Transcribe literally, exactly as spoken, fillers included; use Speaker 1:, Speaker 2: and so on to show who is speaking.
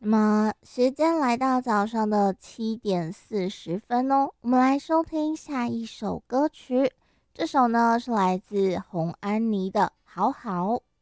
Speaker 1: 那么时间来到早上的七点四十分哦，我们来收听下一首歌曲。这首呢是来自洪安妮的《好好》。